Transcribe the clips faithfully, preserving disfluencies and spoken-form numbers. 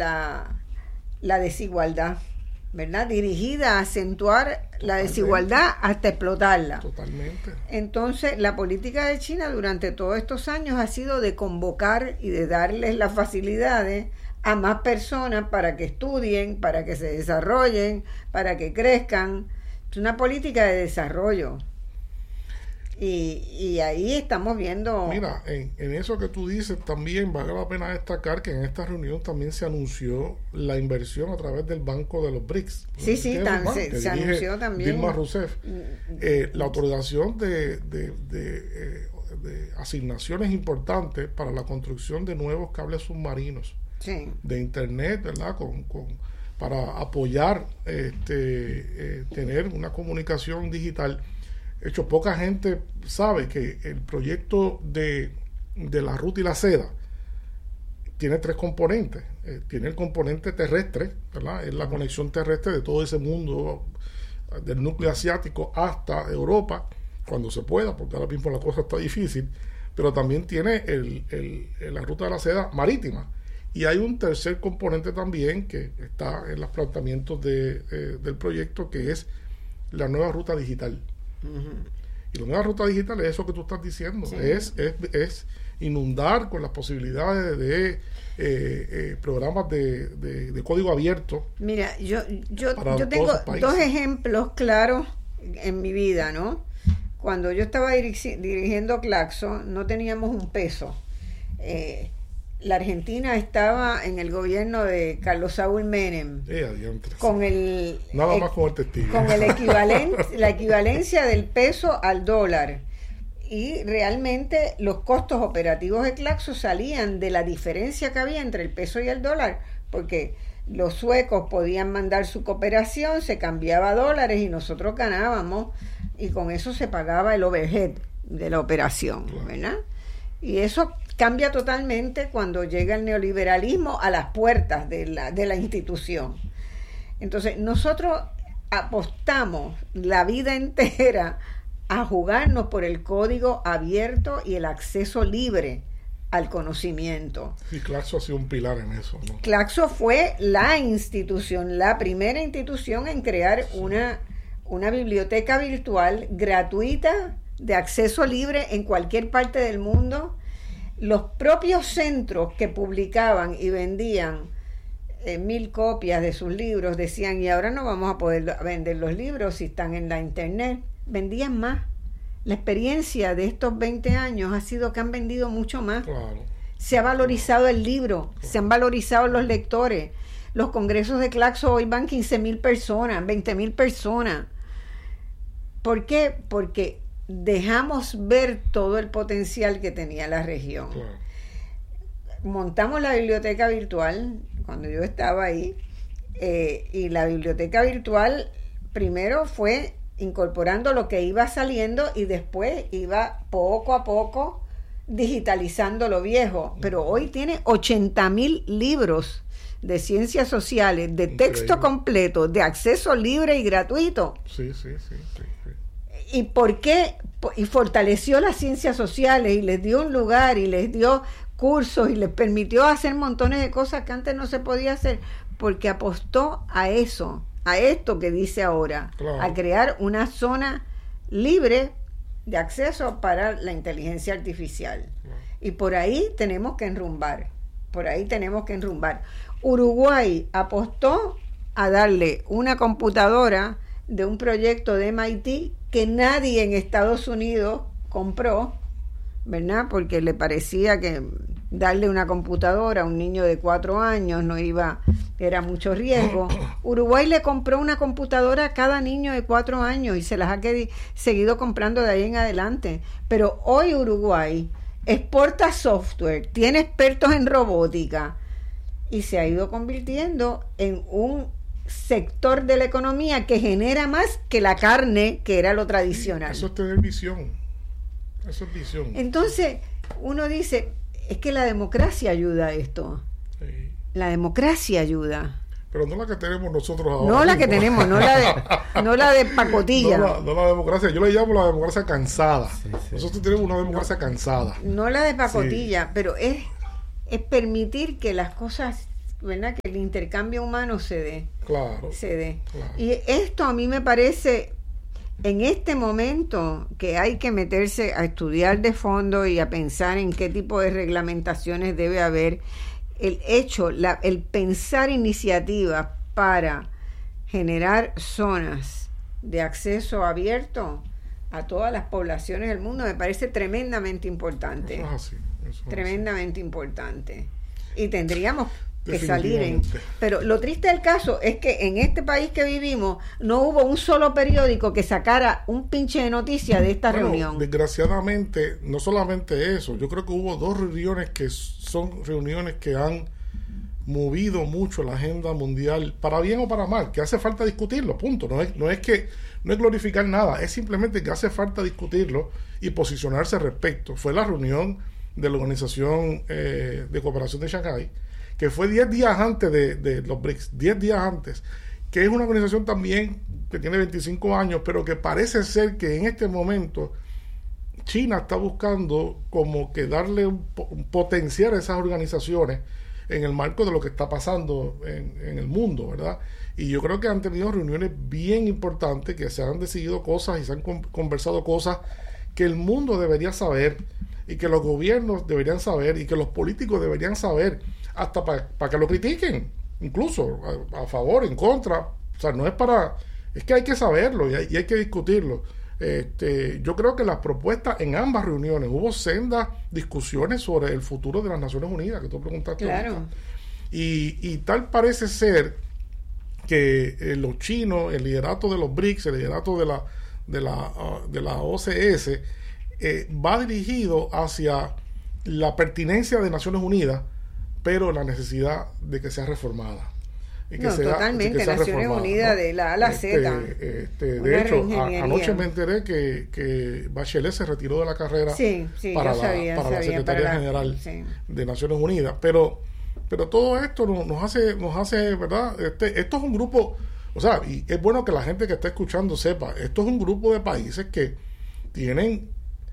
la, la desigualdad, ¿verdad? Dirigida a acentuar Totalmente. La desigualdad hasta explotarla. Totalmente. Entonces, la política de China durante todos estos años ha sido de convocar y de darles las facilidades a más personas para que estudien, para que se desarrollen, para que crezcan. Es una política de desarrollo. Y, y ahí estamos viendo... Mira, en, en eso que tú dices también vale la pena destacar que en esta reunión también se anunció la inversión a través del Banco de los B R I C S. Sí, sí, tan, se, se anunció también. Dilma Rousseff. Eh, la autorización de, de, de, eh, de asignaciones importantes para la construcción de nuevos cables submarinos. Sí. De internet, ¿verdad? Con, con, para apoyar este, eh, tener una comunicación digital. De hecho, poca gente sabe que el proyecto de, de la ruta y la seda tiene tres componentes. Eh, tiene el componente terrestre, ¿verdad? Es la conexión terrestre de todo ese mundo del núcleo asiático hasta Europa, cuando se pueda, porque ahora mismo la cosa está difícil. Pero también tiene el, el, el, la ruta de la seda marítima. Y hay un tercer componente también que está en los planteamientos de, eh, del proyecto, que es la nueva ruta digital. Uh-huh. Y la nueva ruta digital es eso que tú estás diciendo, sí. es, es, es inundar con las posibilidades de eh, eh, programas de, de, de código abierto. Mira, yo, yo, yo tengo dos ejemplos claros en mi vida, ¿no? Cuando yo estaba dirigi- dirigiendo Claxo, no teníamos un peso. Eh, La Argentina estaba en el gobierno de Carlos Saúl Menem. Eh, adiantre, con sí. el Nada el, más con el testigo. Con el equivalente, la equivalencia del peso al dólar. Y realmente los costos operativos de Claxo salían de la diferencia que había entre el peso y el dólar, porque los suecos podían mandar su cooperación, se cambiaba a dólares y nosotros ganábamos, y con eso se pagaba el overhead de la operación, claro. ¿Verdad? Y eso cambia totalmente cuando llega el neoliberalismo a las puertas de la, de la institución. Entonces, nosotros apostamos la vida entera a jugarnos por el código abierto y el acceso libre al conocimiento. Sí, Claxo ha sido un pilar en eso, ¿no? Claxo fue la institución, la primera institución en crear sí. una, una biblioteca virtual gratuita de acceso libre en cualquier parte del mundo. Los propios centros que publicaban y vendían eh, mil copias de sus libros decían, y ahora no vamos a poder vender los libros si están en la internet. Vendían más. La experiencia de estos veinte años ha sido que han vendido mucho más. Claro. Se ha valorizado el libro, claro. Se han valorizado los lectores. Los congresos de Claxo hoy van quince mil personas, veinte mil personas. ¿Por qué? Porque dejamos ver todo el potencial que tenía la región. Claro. Montamos la biblioteca virtual cuando yo estaba ahí, eh, y la biblioteca virtual primero fue incorporando lo que iba saliendo y después iba poco a poco digitalizando lo viejo, pero hoy tiene ochenta mil libros de ciencias sociales, de Increíble. Texto completo, de acceso libre y gratuito. Sí, sí, sí, sí, sí. ¿Y por qué? Y fortaleció las ciencias sociales y les dio un lugar y les dio cursos y les permitió hacer montones de cosas que antes no se podía hacer, porque apostó a eso, a esto que dice ahora, claro. A crear una zona libre de acceso para la inteligencia artificial. Claro. Y por ahí tenemos que enrumbar, por ahí tenemos que enrumbar. Uruguay apostó a darle una computadora de un proyecto de M I T que nadie en Estados Unidos compró, ¿verdad? Porque le parecía que darle una computadora a un niño de cuatro años no iba, era mucho riesgo. Uruguay le compró una computadora a cada niño de cuatro años y se las ha qued- seguido comprando de ahí en adelante. Pero hoy Uruguay exporta software, tiene expertos en robótica y se ha ido convirtiendo en un sector de la economía que genera más que la carne, que era lo tradicional. Eso es tener visión. Eso es visión. Entonces, uno dice, es que la democracia ayuda a esto. Sí. La democracia ayuda. Pero no la que tenemos nosotros ahora. No la que tenemos, no la de, no la de pacotilla. No la, no la democracia, yo le llamo la democracia cansada. Sí, sí. Nosotros tenemos una democracia no, cansada. No la de pacotilla, sí. Pero es, es permitir que las cosas ¿verdad? Que el intercambio humano se dé. Claro. Se dé. Claro. Y esto a mí me parece, en este momento, que hay que meterse a estudiar de fondo y a pensar en qué tipo de reglamentaciones debe haber. El hecho, la, el pensar iniciativas para generar zonas de acceso abierto a todas las poblaciones del mundo me parece tremendamente importante. Eso es así. Eso es tremendamente así. importante. Y tendríamos que salir en... Pero lo triste del caso es que en este país que vivimos no hubo un solo periódico que sacara un pinche de noticias de esta bueno, reunión. Desgraciadamente, no solamente eso, yo creo que hubo dos reuniones que son reuniones que han movido mucho la agenda mundial, para bien o para mal, que hace falta discutirlo, punto. No es, no es que no es glorificar nada, es simplemente que hace falta discutirlo y posicionarse al respecto. Fue la reunión de la Organización eh, de Cooperación de Shanghái, que fue diez días antes de, de los B R I C S, diez días antes, que es una organización también que tiene veinticinco años, pero que parece ser que en este momento China está buscando como que darle un, un potenciar a esas organizaciones en el marco de lo que está pasando en, en el mundo, ¿verdad? Y yo creo que han tenido reuniones bien importantes, que se han decidido cosas y se han con, conversado cosas que el mundo debería saber y que los gobiernos deberían saber y que los políticos deberían saber, hasta para pa que lo critiquen, incluso a, a favor, en contra. O sea, no es para... Es que hay que saberlo y hay, y hay que discutirlo. Este, yo creo que las propuestas en ambas reuniones, hubo sendas discusiones sobre el futuro de las Naciones Unidas, que tú preguntaste. Claro. Y, y tal parece ser que eh, los chinos, el liderato de los B R I C S, el liderato de la, de la, uh, de la O C S, eh, va dirigido hacia la pertinencia de Naciones Unidas, pero la necesidad de que sea reformada. Y que no, sea, totalmente, que sea Naciones Unidas, ¿no? De la A a la Z. Este, este, de hecho, a, anoche me enteré que, que Bachelet se retiró de la carrera sí, sí, para, la, sabía, para sabía, la Secretaría para la, General sí. de Naciones Unidas. Pero, pero todo esto nos, nos hace, nos hace, ¿verdad? Este, esto es un grupo, o sea, y es bueno que la gente que está escuchando sepa, esto es un grupo de países que tienen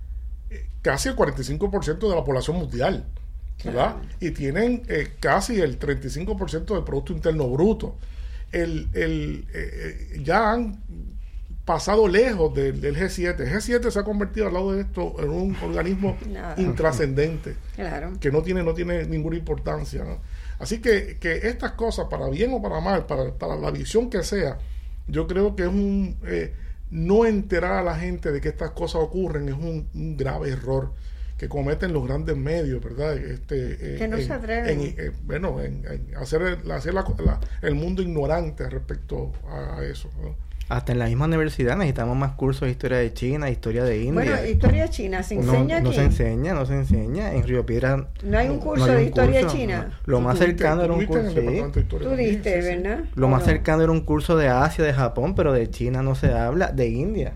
casi el cuarenta y cinco por ciento de la población mundial, ¿verdad? Claro. Y tienen eh, casi el treinta y cinco por ciento del Producto Interno Bruto. El, el, eh, ya han pasado lejos del, del G siete. El G siete se ha convertido al lado de esto en un organismo no. intrascendente, claro. que no tiene, no tiene ninguna importancia, ¿no? Así que, que estas cosas, para bien o para mal, para, para la visión que sea, yo creo que es un... Eh, no enterar a la gente de que estas cosas ocurren es un, un grave error que cometen los grandes medios, ¿verdad? Este, que no en, se atreven. En, en, bueno, en, en hacer, el, hacer la, la, el mundo ignorante respecto a eso, ¿no? Hasta en la misma universidad necesitamos más cursos de historia de China, historia de India. Bueno, historia de China, ¿se enseña no, aquí? No se enseña, no se enseña. En Río Piedras... ¿No hay un curso no hay de un historia curso, de China? No. Lo más cercano era un curso... Sí. Tú diste, ¿verdad? Lo más no? cercano era un curso de Asia, de Japón, pero de China no se habla. De India.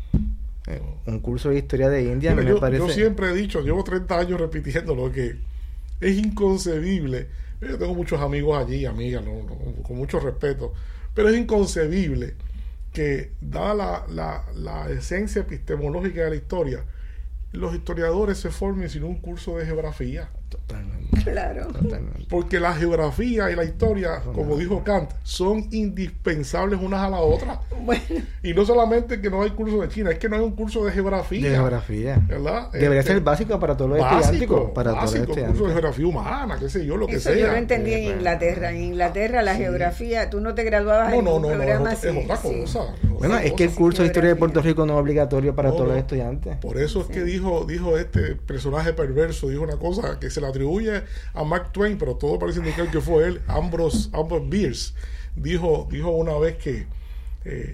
Eh, un curso de historia de India Mira, me yo, parece... Yo siempre he dicho, llevo treinta años repitiéndolo, que es inconcebible. Yo tengo muchos amigos allí, amigas, no, no, con mucho respeto, pero es inconcebible que, dada la, la, la esencia epistemológica de la historia, los historiadores se formen sin un curso de geografía. Totalmente. Claro. Totalmente. Porque la geografía y la historia, no, como no. dijo Kant, son indispensables unas a la otra. Bueno. Y no solamente que no hay curso de China, es que no hay un curso de geografía. De geografía. ¿Verdad? Debería este, ser básico para todos los básico, estudiantes. Para básico, todos los estudiantes. curso de geografía humana, qué sé yo, lo que Eso sea. Yo lo entendí en Inglaterra. En Inglaterra la sí. geografía, tú no te graduabas no, en no, un no, programa no, así. es otra cosa. Sí. Es otra bueno, cosa. es que el curso de historia de Puerto Rico no es obligatorio para no, todos no. los estudiantes. Por eso es sí. que dijo, dijo este personaje perverso, dijo una cosa que se le atribuye a Mark Twain, pero todo parece indicar que fue él, Ambrose, Ambrose Bierce, dijo, dijo una vez que eh, eh,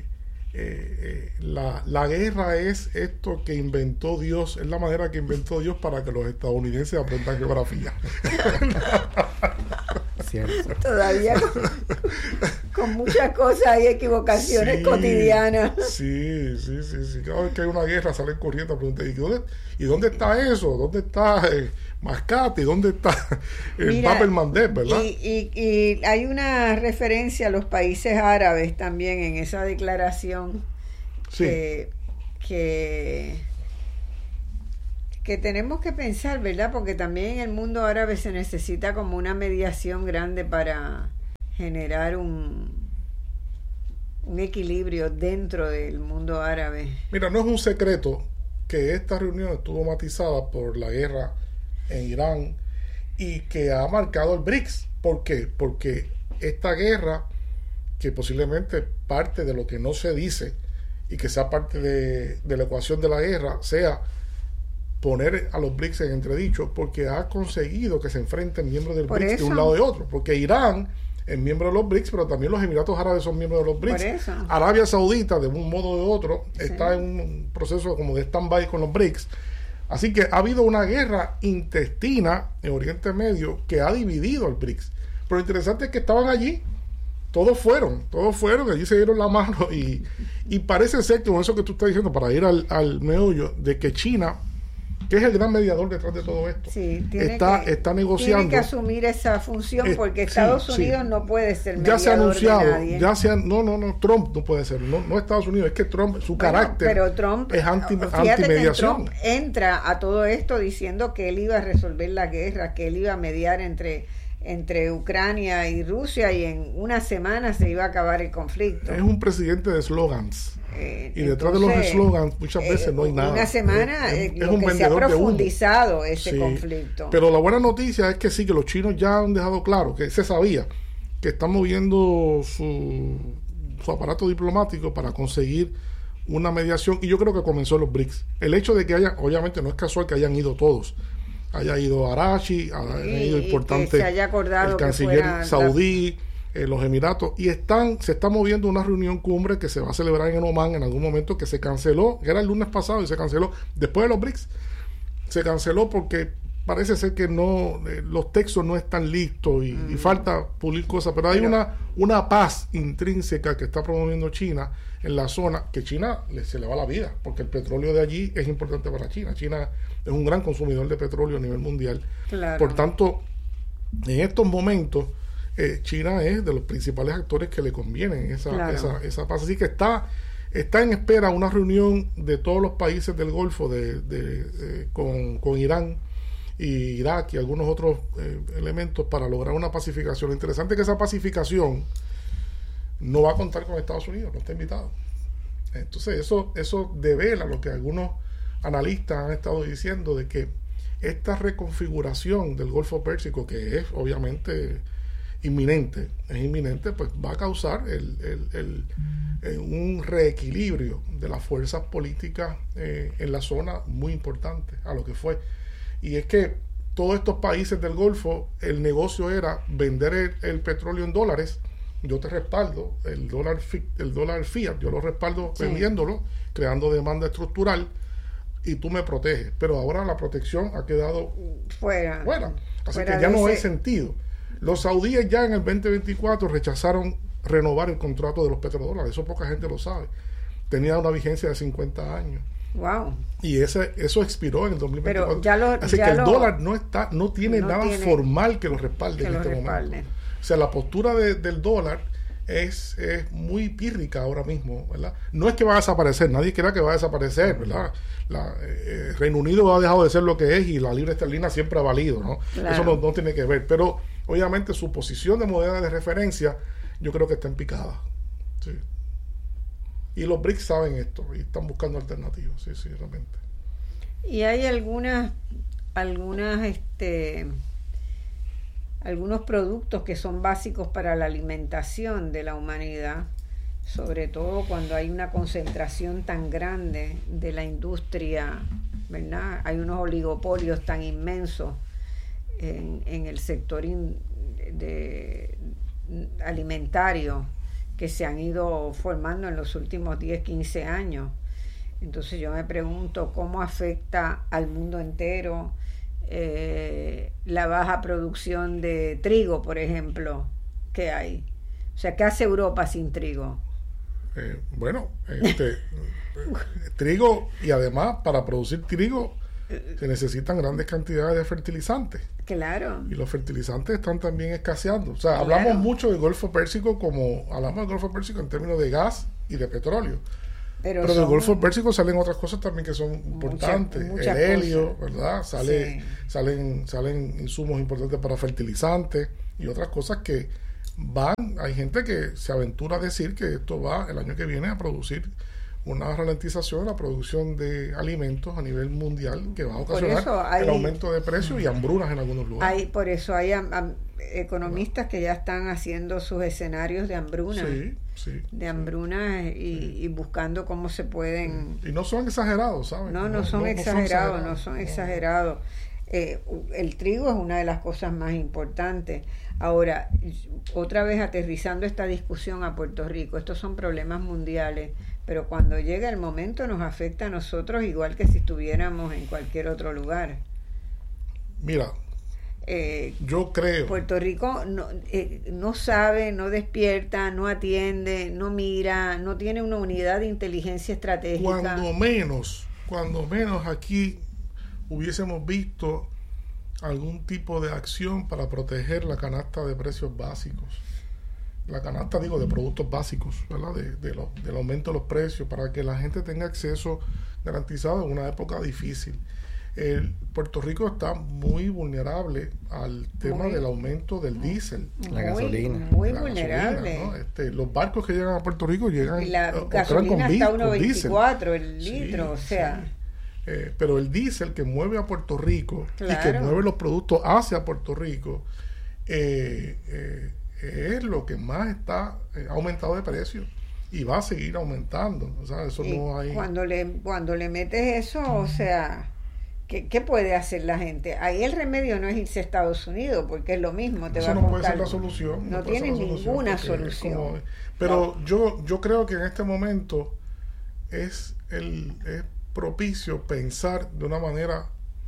eh, la, la guerra es esto que inventó Dios, es la manera que inventó Dios para que los estadounidenses aprendan geografía. Cierto. Todavía con, con muchas cosas hay equivocaciones sí, cotidianas. Sí, sí, sí, sí. Cada vez que hay una guerra salen corriendo a preguntar, ¿y dónde, ¿y dónde está eso? ¿Dónde está eh, Mascate? ¿Dónde está el Papel Mandel, verdad? Y, y, y hay una referencia a los países árabes también en esa declaración sí. que, que que tenemos que pensar, ¿verdad? Porque también en el mundo árabe se necesita como una mediación grande para generar un, un equilibrio dentro del mundo árabe. Mira, no es un secreto que esta reunión estuvo matizada por la guerra en Irán y que ha marcado el BRICS. ¿Por qué? Porque esta guerra, que posiblemente parte de lo que no se dice y que sea parte de, de la ecuación de la guerra, sea poner a los BRICS en entredicho, porque ha conseguido que se enfrenten miembros del Por BRICS eso. de un lado y otro, porque Irán es miembro de los BRICS, pero también los Emiratos Árabes son miembros de los BRICS. Por eso. Arabia Saudita, de un modo o de otro, Sí. está en un proceso como de stand-by con los BRICS. Así que ha habido una guerra intestina en Oriente Medio que ha dividido al BRICS. Pero lo interesante es que estaban allí, todos fueron, todos fueron, allí se dieron la mano y, y parece ser que con eso que tú estás diciendo, para ir al, al meollo, de que China, que es el gran mediador detrás de todo esto, Sí, tiene está, que, está negociando. Tiene que asumir esa función Eh, porque sí, Estados sí. Unidos no puede ser Ya se ha mediador de anunciado, nadie. ya se ha, no, no, no, Trump no puede ser, no, no Estados Unidos, es que Trump, su Bueno, carácter pero Trump, es anti, fíjate que antimediación. Trump entra a todo esto diciendo que él iba a resolver la guerra, que él iba a mediar entre entre Ucrania y Rusia y en una semana se iba a acabar el conflicto. Es un presidente de slogans. Eh, Y detrás entonces, de los slogans muchas veces eh, no hay nada. Una semana Es- eh, es lo un que se ha vendedor de humo. profundizado ese Sí, conflicto. Pero la buena noticia es que sí, que los chinos ya han dejado claro, que se sabía, que están moviendo su, su aparato diplomático para conseguir una mediación, y yo creo que comenzó en los BRICS. El hecho de que haya, obviamente no es casual que hayan ido todos, haya ido Arashi, haya Y- ido y que importante se haya acordado el que canciller fuera la- saudí, eh, los Emiratos, y están, se está moviendo una reunión cumbre que se va a celebrar en Oman en algún momento, que se canceló, que era el lunes pasado y se canceló después de los BRICS. Se canceló porque parece ser que no, eh, los textos no están listos y, y falta pulir cosas, pero hay Pero- una, una paz intrínseca que está promoviendo China en la zona, que China le, se le va la vida, porque el petróleo de allí es importante para China. China es un gran consumidor de petróleo a nivel mundial. Claro. Por tanto, en estos momentos, eh, China es de los principales actores que le convienen esa, Claro. esa, esa paz. Así que está, está en espera una reunión de todos los países del Golfo de, de, de- con, con Irán y Irak y algunos otros eh, elementos para lograr una pacificación. Lo interesante es que esa pacificación no va a contar con Estados Unidos, no está invitado. Entonces eso, eso devela lo que algunos analistas han estado diciendo, de que esta reconfiguración del Golfo Pérsico, que es obviamente inminente, es inminente, pues va a causar el, el, el, eh, un reequilibrio de las fuerzas políticas eh, en la zona muy importante a lo que fue. Y es que todos estos países del Golfo, el negocio era vender el, el petróleo en dólares. Yo te respaldo el dólar fi- el dólar fiat, yo lo respaldo Sí. vendiéndolo, creando demanda estructural, y tú me proteges. Pero ahora la protección ha quedado fuera. fuera, así fuera que ya de no hay ese- sentido. Los saudíes ya en el veinte veinticuatro rechazaron renovar el contrato de los petrodólares, eso poca gente lo sabe. Tenía una vigencia de cincuenta años. Wow. Y ese, eso expiró en el dos mil veinticuatro. Pero ya lo- Así ya que el lo- dólar no está, no tiene no nada tiene formal que lo respalde que en lo este respalde. momento. O sea, la postura de- del dólar es, es muy pírrica ahora mismo, ¿verdad? No es que va a desaparecer, nadie crea que va a desaparecer, ¿verdad? La, eh, Reino Unido ha dejado de ser lo que es y la libra esterlina siempre ha valido, ¿no? Claro. Eso no, no tiene que ver, pero obviamente su posición de moneda de referencia yo creo que está en picada. Sí. Y los BRICS saben esto y están buscando alternativas, sí, sí, realmente. Y hay algunas, algunas, este, algunos productos que son básicos para la alimentación de la humanidad, sobre todo cuando hay una concentración tan grande de la industria, ¿verdad? Hay unos oligopolios tan inmensos en, en el sector in- de, alimentario que se han ido formando en los últimos diez, quince años. Entonces yo me pregunto cómo afecta al mundo entero eh, la baja producción de trigo, por ejemplo, que hay. O sea, ¿qué hace Europa sin trigo? Eh, bueno, este, trigo, y además para producir trigo se necesitan grandes cantidades de fertilizantes. Claro. Y los fertilizantes están también escaseando. O sea, Claro. hablamos mucho del Golfo Pérsico como, hablamos del Golfo Pérsico en términos de gas y de petróleo. Pero, Pero del Golfo Pérsico salen otras cosas también que son importantes. Mucha, el helio, cosas. ¿verdad? Sale, sí. salen, salen insumos importantes para fertilizantes y otras cosas que van. Hay gente que se aventura a decir que esto va el año que viene a producir una ralentización en la producción de alimentos a nivel mundial que va a ocasionar hay, el aumento de precios y hambrunas en algunos lugares. Hay, por eso hay am, am, economistas que ya están haciendo sus escenarios de hambruna, sí, sí, de hambruna sí. y, sí. y buscando cómo se pueden... Y no son exagerados, ¿sabes? No, no, no son no, exagerados, no son exagerados. No. Eh, el trigo es una de las cosas más importantes. Ahora, otra vez aterrizando esta discusión a Puerto Rico, estos son problemas mundiales, pero cuando llega el momento nos afecta a nosotros igual que si estuviéramos en cualquier otro lugar. Mira, eh, yo creo... Puerto Rico no, eh, no sabe, no despierta, no atiende, no mira, no tiene una unidad de inteligencia estratégica. Cuando menos, cuando menos aquí hubiésemos visto algún tipo de acción para proteger la canasta de precios básicos. La canasta, digo, de productos básicos, ¿verdad? De, de lo, del aumento de los precios, para que la gente tenga acceso garantizado en una época difícil. El, Puerto Rico está muy vulnerable al tema muy, del aumento del diésel. La gasolina. Muy la vulnerable. Gasolina, ¿no? este, los barcos que llegan a Puerto Rico llegan... Y la o, gasolina está a uno veinticuatro el litro, sí, o sea... Sí. Eh, pero el diésel que mueve a Puerto Rico claro. y que mueve los productos hacia Puerto Rico eh, eh, es lo que más está eh, aumentado de precio y va a seguir aumentando. O sea, eso y no hay... Cuando le, cuando le metes eso, o sea, ¿qué, ¿qué puede hacer la gente? Ahí el remedio no es irse a Estados Unidos, porque es lo mismo. Te eso va no a puede ser la solución. No, no tiene ninguna solución. Como, pero no. yo, yo creo que en este momento es el... Es propicio pensar de una manera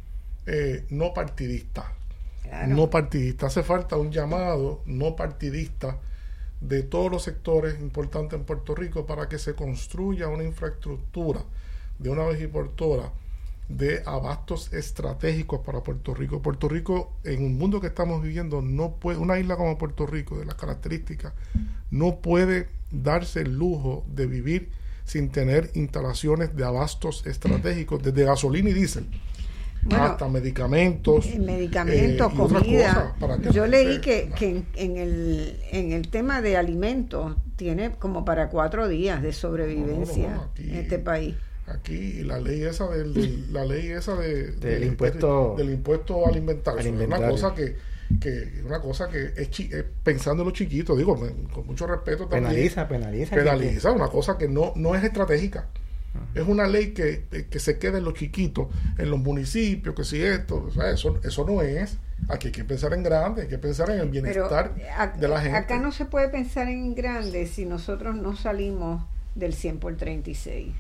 eh, no partidista. Claro. No partidista. Hace falta un llamado no partidista de todos los sectores importantes en Puerto Rico para que se construya una infraestructura de una vez y por todas de abastos estratégicos para Puerto Rico. Puerto Rico, en un mundo que estamos viviendo, no puede, una isla como Puerto Rico, de las características, no puede darse el lujo de vivir sin tener instalaciones de abastos estratégicos, desde gasolina y diésel, bueno, hasta medicamentos, medicamentos, eh, comida. Yo leí que, que en, en, el, en el tema de alimentos tiene como para cuatro días de sobrevivencia no, no, no, aquí, en este país. Aquí la ley esa del, del la ley esa de, del de, impuesto de, del impuesto alimentario, alimentario. Es una cosa que que una cosa que es, chi, es pensando en los chiquitos, digo, con mucho respeto también, penaliza, penaliza penaliza, una cosa que no, no es estratégica. Uh-huh. Es una ley que, que se queda en los chiquitos, en los municipios, que si esto, o sea, eso, eso no es. Aquí hay que pensar en grande, hay que pensar en el bienestar a, de la gente. Acá no se puede pensar en grande si nosotros no salimos del cien por treinta y seis.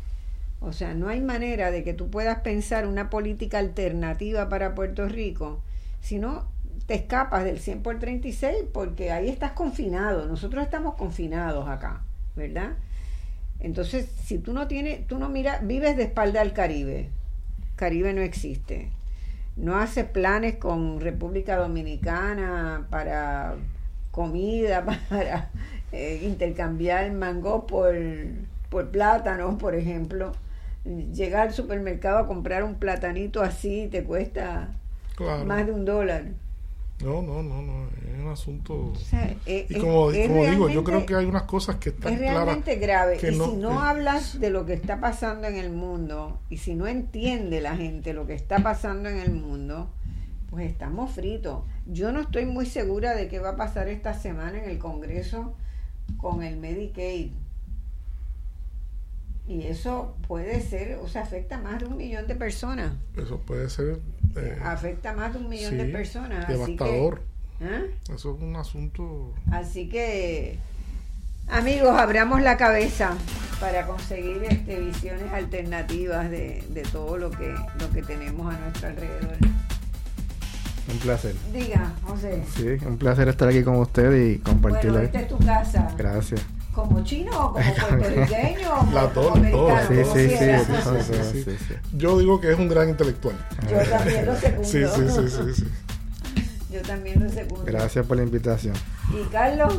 O sea, no hay manera de que tú puedas pensar una política alternativa para Puerto Rico si no te escapas del cien por treinta y seis, porque ahí estás confinado. Nosotros estamos confinados acá, ¿verdad? Entonces, si tú no tienes, tú no miras, vives de espalda al Caribe. Caribe no existe. No haces planes con República Dominicana para comida, para eh, intercambiar mango por, por plátanos, por ejemplo. Llegar al supermercado a comprar un platanito así te cuesta claro. más de un dólar. No, no, no, no, es un asunto... O sea, es, y como, es como digo, yo creo que hay unas cosas que están claras... Es realmente grave, y no, si no eh, hablas de lo que está pasando en el mundo, y si no entiende la gente lo que está pasando en el mundo, pues estamos fritos. Yo no estoy muy segura de qué va a pasar esta semana en el Congreso con el Medicaid. Y eso puede ser, o sea, afecta a más de un millón de personas. Eso puede ser... Eh, afecta a más de un millón sí, de personas. Devastador. Así que, ¿eh? Eso es un asunto... Así que, amigos, abramos la cabeza para conseguir este, visiones alternativas de, de todo lo que, lo que tenemos a nuestro alrededor. Un placer. Diga, José. Sí, un placer estar aquí con usted y compartir. Bueno, esta es tu casa. Gracias. ¿Como chino o como puertorriqueño o la como dos, americano? Sí, sí, sí, sí, sí, sí, sí, sí. Yo digo que es un gran intelectual. Yo también lo secundo. Sí, sí, sí, sí, sí. Yo también lo secundo. Gracias por la invitación. ¿Y Carlos?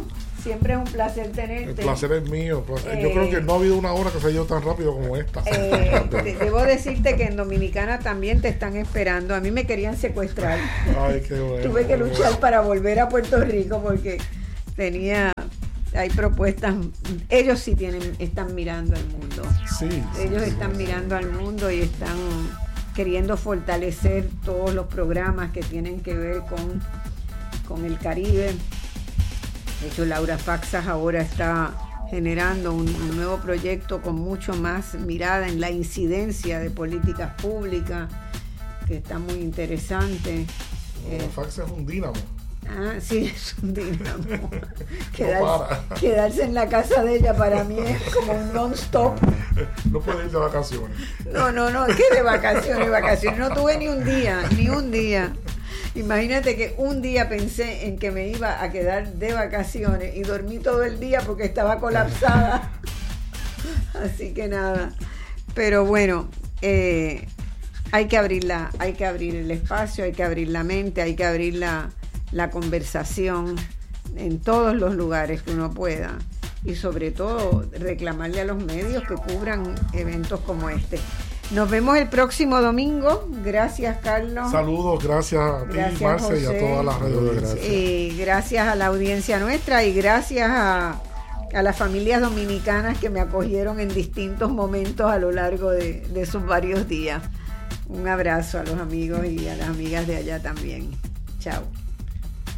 siempre es un placer tenerte. El placer es mío. Eh, Yo creo que no ha habido una hora que se ha ido tan rápido como esta. Eh, de, debo decirte que en Dominicana también te están esperando. A mí me querían secuestrar. Ay, qué bueno. Tuve que luchar bueno. para volver a Puerto Rico porque tenía, hay propuestas. Ellos sí tienen, están mirando al mundo. Sí. Ellos sí, están sí. mirando al mundo y están queriendo fortalecer todos los programas que tienen que ver con, con el Caribe. De hecho, Laura Faxas ahora está generando un, un nuevo proyecto con mucho más mirada en la incidencia de políticas públicas, que está muy interesante. Laura Eh, Faxas es un dínamo. Ah, sí, es un dinamo. No Quedarse, para. quedarse en la casa de ella para mí es como un non-stop. No puede ir de vacaciones. No, no, no, ¿qué de vacaciones? Vacaciones no tuve ni un día, ni un día. Imagínate que un día pensé en que me iba a quedar de vacaciones y dormí todo el día porque estaba colapsada. Así que nada. Pero bueno, eh, hay que abrirla, hay que abrir el espacio, hay que abrir la mente, hay que abrir la, la conversación en todos los lugares que uno pueda. Y sobre todo reclamarle a los medios que cubran eventos como este. Nos vemos el próximo domingo. Gracias, Carlos. Saludos, gracias a ti, Gracias, Marce, y a José. toda la red de audiencia. Y gracias a la audiencia nuestra y gracias a, a las familias dominicanas que me acogieron en distintos momentos a lo largo de, de esos varios días. Un abrazo a los amigos y a las amigas de allá también. Chao.